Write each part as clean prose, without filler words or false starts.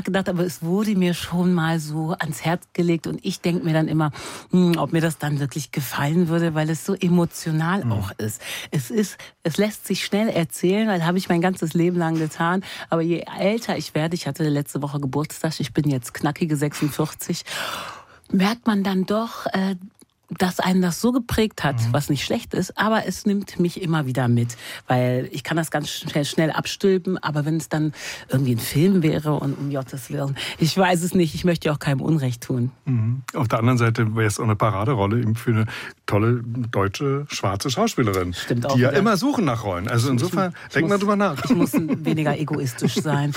nachgedacht, aber es wurde mir schon mal so ans Herz gelegt und ich denke mir dann immer, ob mir das dann wirklich gefallen würde, weil es so emotional auch ist. Es lässt sich schnell erzählen, weil habe ich mein ganzes Leben lang getan, aber je älter ich werde, ich hatte letzte Woche Geburtstag, ich bin jetzt knackige 46, merkt man dann doch, dass einen das so geprägt hat, was nicht schlecht ist, aber es nimmt mich immer wieder mit, weil ich kann das ganz schnell abstülpen, aber wenn es dann irgendwie ein Film wäre und um Gottes Willen, ich weiß es nicht, ich möchte ja auch keinem Unrecht tun. Auf der anderen Seite wäre es auch eine Paraderolle eben für eine tolle deutsche schwarze Schauspielerin, Stimmt auch die ja wieder. immer suchen nach Rollen. Also insofern, denk mal drüber nach. Ich muss weniger egoistisch sein.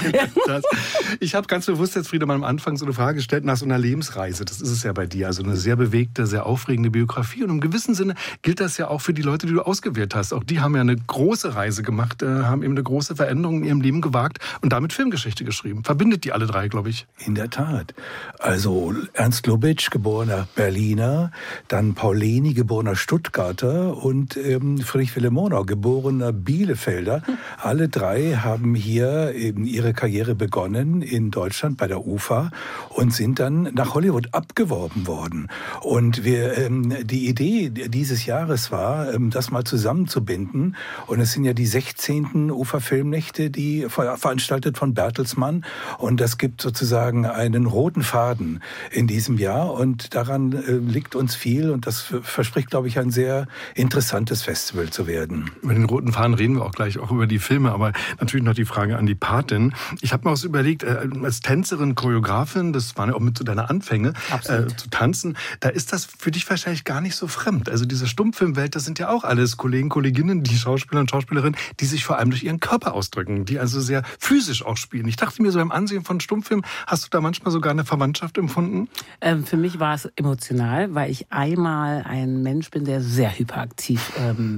Ich habe ganz bewusst jetzt, Friedemann, am Anfang so eine Frage gestellt nach so einer Lebensreise. Das ist es ja bei dir, also eine sehr bewegte, sehr aufregende Biografie. Und im gewissen Sinne gilt das ja auch für die Leute, die du ausgewählt hast. Auch die haben ja eine große Reise gemacht, haben eben eine große Veränderung in ihrem Leben gewagt und damit Filmgeschichte geschrieben. Verbindet die alle drei, glaube ich. In der Tat. Also Ernst Lubitsch, geborener Berliner, dann Paul Leni, geborener Stuttgarter und Friedrich Wilhelm Murnau, geborener Bielefelder. Alle drei haben hier eben ihre Karriere begonnen in Deutschland bei der UFA und sind dann nach Hollywood abgeworben worden. Und die Idee dieses Jahres war, das mal zusammenzubinden. Und es sind ja die 16. UFA-Filmnächte, die veranstaltet von Bertelsmann. Und das gibt sozusagen einen roten Faden in diesem Jahr. Und daran liegt uns viel. Und das verspricht, glaube ich, ein sehr interessantes Festival zu werden. Über den roten Faden reden wir auch gleich, auch über die Filme. Aber natürlich noch die Frage an die Patin. Ich habe mir auch so überlegt, als Tänzerin, Choreografin, das waren ja auch mit so deine Anfänge, zu tanzen, da ist das für dich wahrscheinlich gar nicht so fremd. Also diese Stummfilmwelt, das sind ja auch alles Kollegen, Kolleginnen, die Schauspieler und Schauspielerinnen, die sich vor allem durch ihren Körper ausdrücken, die also sehr physisch auch spielen. Ich dachte mir so beim Ansehen von Stummfilmen, hast du da manchmal sogar eine Verwandtschaft empfunden? Für mich war es emotional, weil ich einmal ein Mensch bin, der sehr hyperaktiv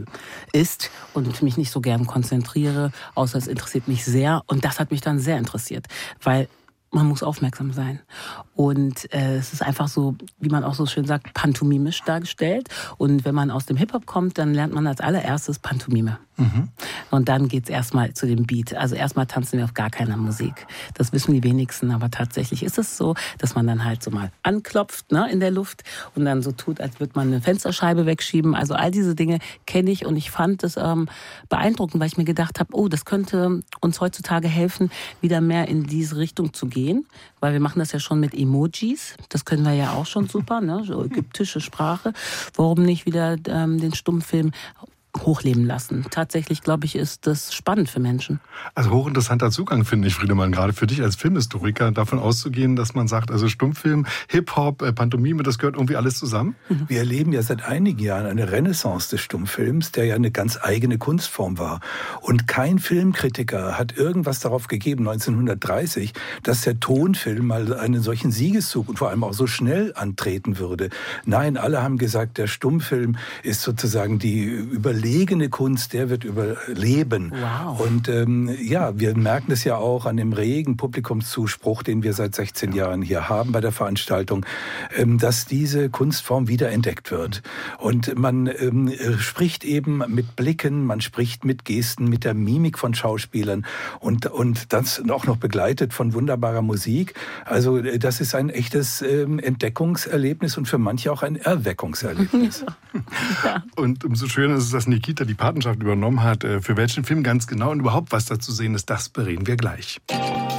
ist und mich nicht so gern konzentriere, außer es interessiert mich sehr. Und das hat mich dann sehr interessiert, weil man muss aufmerksam sein. Und es ist einfach so, wie man auch so schön sagt, pantomimisch dargestellt. Und wenn man aus dem Hip-Hop kommt, dann lernt man als allererstes Pantomime. Und dann geht's erstmal zu dem Beat. Also erstmal tanzen wir auf gar keiner Musik. Das wissen die wenigsten, aber tatsächlich ist es so, dass man dann halt so mal anklopft, ne, in der Luft und dann so tut, als würde man eine Fensterscheibe wegschieben. Also all diese Dinge kenne ich und ich fand das beeindruckend, weil ich mir gedacht habe, oh, das könnte uns heutzutage helfen, wieder mehr in diese Richtung zu gehen, weil wir machen das ja schon mit Emojis. Das können wir ja auch schon super, ne, so ägyptische Sprache. Warum nicht wieder den Stummfilm hochleben lassen. Tatsächlich, glaube ich, ist das spannend für Menschen. Also hochinteressanter Zugang, finde ich, Friedemann, gerade für dich als Filmhistoriker, davon auszugehen, dass man sagt, also Stummfilm, Hip-Hop, Pantomime, das gehört irgendwie alles zusammen? Wir erleben ja seit einigen Jahren eine Renaissance des Stummfilms, der ja eine ganz eigene Kunstform war. Und kein Filmkritiker hat irgendwas darauf gegeben, 1930, dass der Tonfilm mal einen solchen Siegeszug und vor allem auch so schnell antreten würde. Nein, alle haben gesagt, der Stummfilm ist sozusagen die überlegene Kunst, der wird überleben. Wow. Und wir merken es ja auch an dem regen Publikumszuspruch, den wir seit 16 Jahren hier haben bei der Veranstaltung, dass diese Kunstform wiederentdeckt wird. Und man spricht eben mit Blicken, man spricht mit Gesten, mit der Mimik von Schauspielern und das auch noch begleitet von wunderbarer Musik. Also das ist ein echtes Entdeckungserlebnis und für manche auch ein Erweckungserlebnis. Ja. Und umso schöner ist es, dass Nikita die Patenschaft übernommen hat. Für welchen Film ganz genau und überhaupt was da zu sehen ist, das bereden wir gleich.